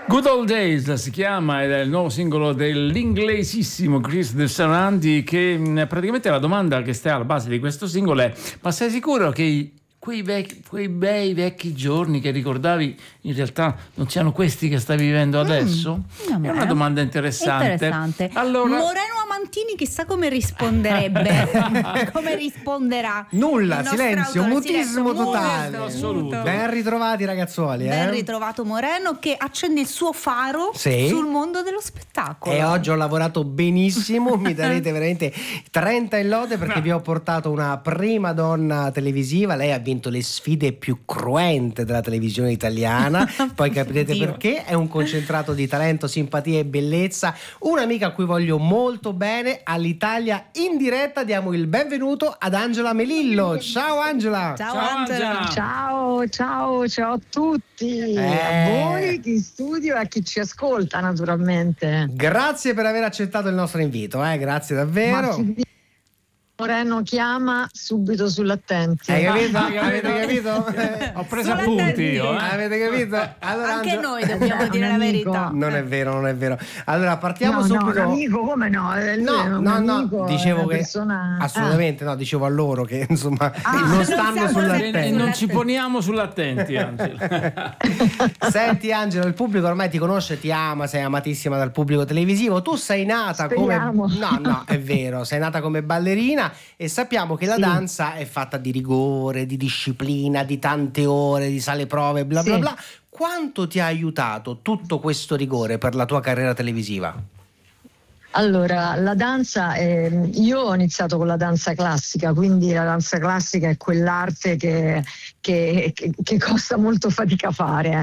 Good Old Days si chiama, ed è il nuovo singolo dell'inglesissimo Chris De Sarandi, che praticamente la domanda che sta alla base di questo singolo è: ma sei sicuro che quei bei vecchi giorni che ricordavi in realtà non siano questi che stai vivendo adesso? È una domanda interessante. Allora, Moreno Amantini chissà come risponderebbe. Come risponderà? Nulla, silenzio, mutismo totale. assoluto. Ben ritrovati ragazzuoli. Ben ritrovato Moreno, che accende il suo faro sul mondo dello spettacolo. E oggi ho lavorato benissimo, mi darete veramente 30 in lode, perché vi ho portato una prima donna televisiva. Lei ha vinto le sfide più cruente della televisione italiana, poi capirete perché. È un concentrato di talento, simpatia e bellezza, un'amica a cui voglio molto bene. All'Italia in diretta diamo il benvenuto ad Angela Melillo. Ciao Angela. Ciao Angela. Ciao a tutti, a voi in studio e a chi ci ascolta naturalmente. Grazie per aver accettato il nostro invito, grazie davvero. Moreno chiama subito sull'attenti. Avete capito? Ho preso appunti io. Avete capito? Allora, anche noi dobbiamo dire la verità. Non è vero. Allora partiamo subito. No, amico, come no? No, dicevo che persona... assolutamente no, dicevo a loro che insomma non stanno sull'attenti. Non ci poniamo sull'attenti, Angela. Senti Angela, il pubblico ormai ti conosce, ti ama, sei amatissima dal pubblico televisivo. Tu sei nata No, è vero, sei nata come ballerina. E sappiamo che la danza è fatta di rigore, di disciplina, di tante ore, di sale prove, bla bla bla. Quanto ti ha aiutato tutto questo rigore per la tua carriera televisiva? Allora, la danza, io ho iniziato con la danza classica, quindi la danza classica è quell'arte che costa molto fatica fare.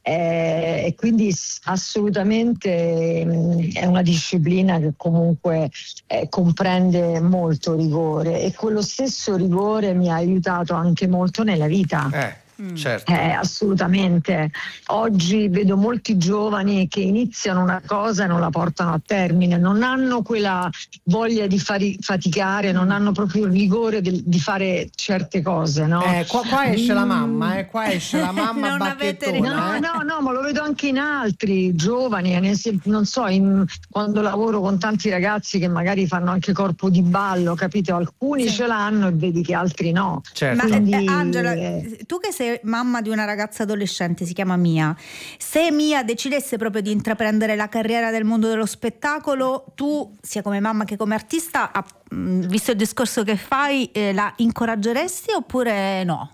E quindi assolutamente è una disciplina che comunque comprende molto rigore, e quello stesso rigore mi ha aiutato anche molto nella vita. Certo. Assolutamente. Oggi vedo molti giovani che iniziano una cosa e non la portano a termine, non hanno quella voglia di faticare, non hanno proprio il rigore di fare certe cose, no? Qua esce la mamma, qua esce la mamma non bacchettona. No, ma lo vedo anche in altri giovani, non so, quando lavoro con tanti ragazzi che magari fanno anche corpo di ballo, capito? Alcuni ce l'hanno e vedi che altri no. Certo. Ma Angela, tu che sei mamma di una ragazza adolescente, si chiama Mia, se Mia decidesse proprio di intraprendere la carriera del mondo dello spettacolo, tu sia come mamma che come artista, visto il discorso che fai, la incoraggeresti oppure no?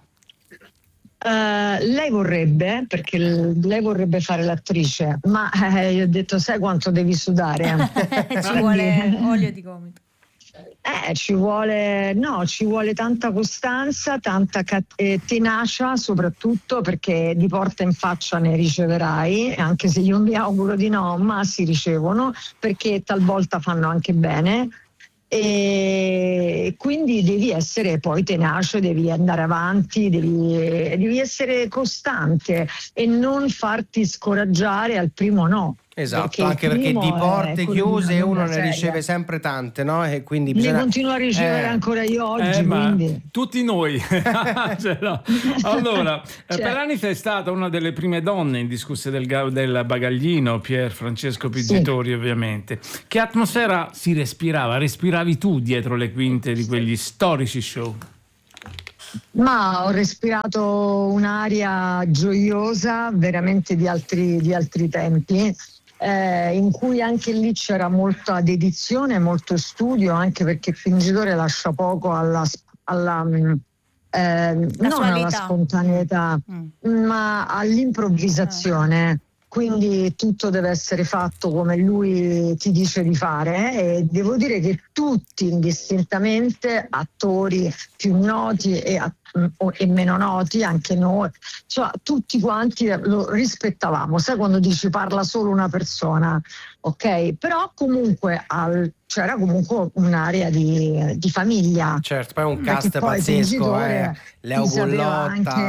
Lei vorrebbe, perché lei vorrebbe fare l'attrice, ma io ho detto, sai quanto devi sudare? Ci vuole olio di gomito. Ci vuole tanta costanza, tanta tenacia, soprattutto perché di porta in faccia ne riceverai, anche se io mi auguro di no, ma si ricevono, perché talvolta fanno anche bene. E quindi devi essere poi tenace, devi andare avanti, devi essere costante e non farti scoraggiare al primo no. Esatto, anche perché di porte chiuse uno ne riceve sempre tante, no? E quindi ne continuo a ricevere ancora io oggi, quindi. Tutti noi. Allora, per anni sei stata una delle prime donne indiscusse del bagaglino, Pier Francesco Pizzitori, ovviamente. Che atmosfera si respiravi tu dietro le quinte di quegli storici show? Ma ho respirato un'aria gioiosa, veramente di altri tempi. In cui anche lì c'era molta dedizione, molto studio, anche perché il fingitore lascia poco non alla spontaneità, ma all'improvvisazione. Quindi tutto deve essere fatto come lui ti dice di fare, e devo dire che tutti indistintamente, attori più noti e meno noti, anche noi, cioè tutti quanti lo rispettavamo. Sai quando dici parla solo una persona, ok? Però comunque c'era comunque un'area di famiglia. Certo, poi un cast pazzesco, Leo Gullotta.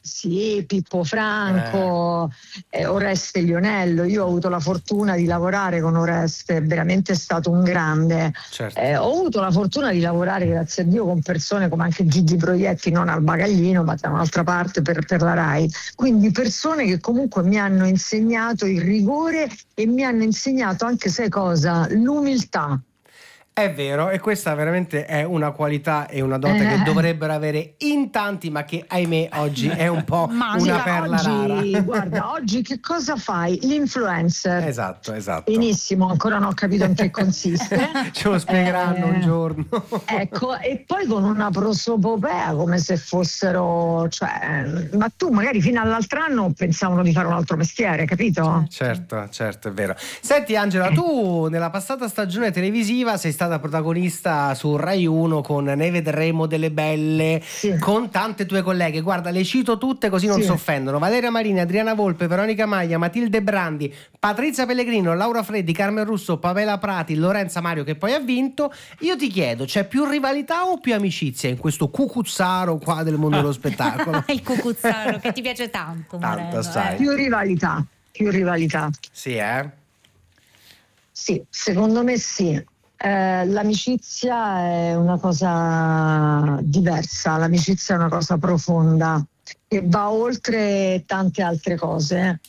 Sì, Pippo Franco, Oreste Lionello. Io ho avuto la fortuna di lavorare con Oreste, veramente è stato un grande. Certo. Ho avuto la fortuna di lavorare, grazie a Dio, con persone come anche Gigi Proietti, non al Bagaglino, ma da un'altra parte per la RAI. Quindi persone che comunque mi hanno insegnato il rigore e mi hanno insegnato anche, sai cosa? L'umiltà. È vero, e questa veramente è una qualità e una dote che dovrebbero avere in tanti, ma che ahimè oggi è un po' una perla rara. Guarda, oggi che cosa fai? L'influencer. Esatto. Benissimo, ancora non ho capito in che consiste. Ce lo spiegheranno un giorno. Ecco, e poi con una prosopopea come se fossero, cioè, ma tu magari fino all'altro anno pensavano di fare un altro mestiere, capito? Certo, è vero. Senti Angela, tu nella passata stagione televisiva sei stata protagonista su Rai 1 con Ne vedremo delle belle, con tante tue colleghe. Guarda, le cito tutte così non si offendono: Valeria Marini, Adriana Volpe, Veronica Maglia, Matilde Brandi, Patrizia Pellegrino, Laura Freddi, Carmen Russo, Pamela Prati, Lorenza Mario, che poi ha vinto. Io ti chiedo, c'è più rivalità o più amicizia in questo cucuzzaro qua del mondo dello spettacolo? Il cucuzzaro che ti piace tanto, Moreno, sai. Più rivalità. Sì, Sì, secondo me sì. L'amicizia è una cosa diversa, l'amicizia è una cosa profonda che va oltre tante altre cose.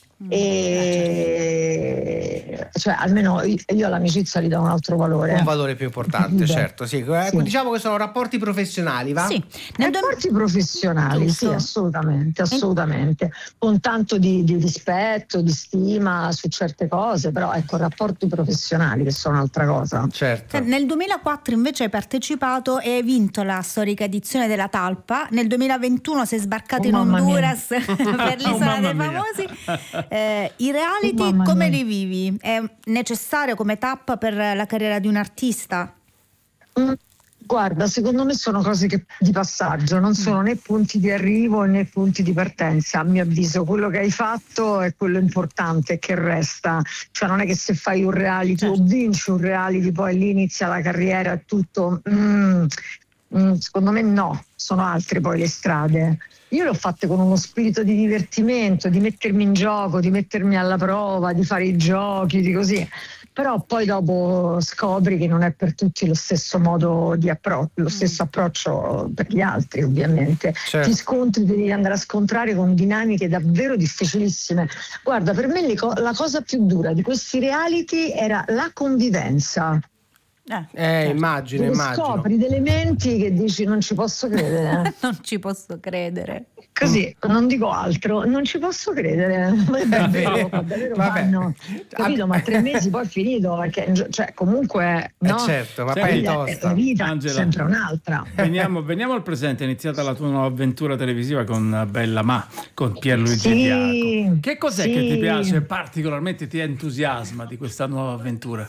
E cioè almeno io all'amicizia gli do un altro valore. Un valore più importante, certo. Sì. Diciamo che sono rapporti professionali, va? Sì. Rapporti professionali, Giusto. sì, assolutamente. Con tanto di rispetto, di stima su certe cose, però ecco, rapporti professionali che sono un'altra cosa. Certo. Nel 2004 invece hai partecipato e hai vinto la storica edizione della Talpa. Nel 2021 sei sbarcato in Honduras per l'Isola dei Famosi. I reality come li vivi? È necessario come tappa per la carriera di un artista? Guarda, secondo me sono cose di passaggio, non sono né punti di arrivo né punti di partenza. A mio avviso quello che hai fatto è quello importante che resta, cioè non è che se fai un reality o vinci un reality poi lì inizia la carriera e tutto. Secondo me no, sono altre poi le strade. Io le ho fatte con uno spirito di divertimento, di mettermi in gioco, di mettermi alla prova, di fare i giochi, di così. Però poi dopo scopri che non è per tutti lo stesso modo di approccio, lo stesso approccio per gli altri, ovviamente. Certo. Ti scontri, devi andare a scontrare con dinamiche davvero difficilissime. Guarda, per me la cosa più dura di questi reality era la convivenza. Immagino. Scopri delle menti che dici non ci posso credere. Non ci posso credere. Così, non dico altro, non ci posso credere. Davvero fanno, capito? Ma 3 mesi poi è finito, perché cioè, comunque no? Certo, ma poi la vita Angela, è sempre un'altra. Veniamo al presente. È iniziata la tua nuova avventura televisiva con Bella Ma, con Pierluigi Diaco. Che cos'è che ti piace particolarmente, ti entusiasma di questa nuova avventura?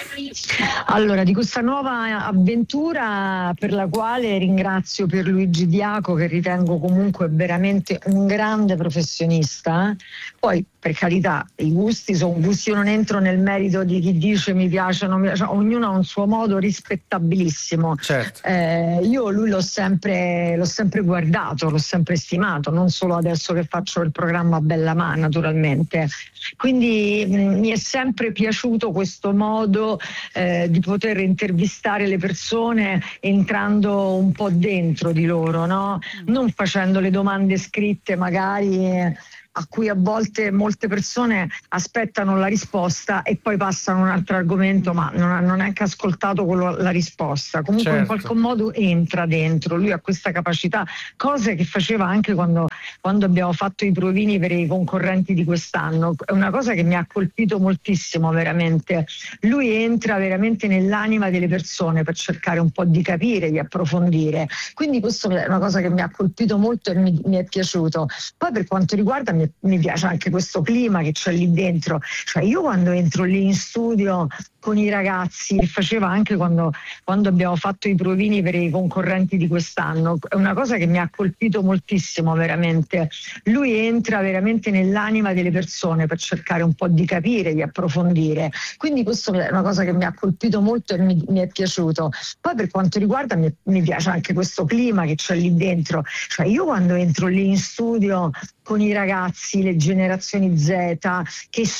Allora, di questa nuova avventura, per la quale ringrazio Pierluigi Diaco, che ritengo comunque veramente un grande professionista. Poi, per carità, i gusti sono gusti, io non entro nel merito di chi dice mi piace o non mi piace, ognuno ha un suo modo rispettabilissimo. Certo. Io lui l'ho sempre guardato, l'ho sempre stimato, non solo adesso che faccio il programma Bella Ma, naturalmente. Quindi mi è sempre piaciuto questo modo di poter intervistare le persone entrando un po' dentro di loro, no? Non facendo le domande scritte magari a cui a volte molte persone aspettano la risposta e poi passano a un altro argomento, ma non ha neanche ascoltato la risposta. Comunque in qualche modo entra dentro, lui ha questa capacità, cose che faceva anche quando abbiamo fatto i provini per i concorrenti di quest'anno. È una cosa che mi ha colpito moltissimo, veramente. Lui entra veramente nell'anima delle persone per cercare un po' di capire, di approfondire. Quindi questo è una cosa che mi ha colpito molto e mi è piaciuto. Poi per quanto riguarda mi è mi piace anche questo clima che c'è lì dentro. Cioè io quando entro lì in studio con i ragazzi, che faceva anche quando abbiamo fatto i provini per i concorrenti di quest'anno, è una cosa che mi ha colpito moltissimo veramente. Lui entra veramente nell'anima delle persone per cercare un po' di capire, di approfondire, quindi questo è una cosa che mi ha colpito molto e mi è piaciuto. Poi per quanto riguarda mi piace anche questo clima che c'è lì dentro. Cioè io quando entro lì in studio con i ragazzi, le generazioni Z, che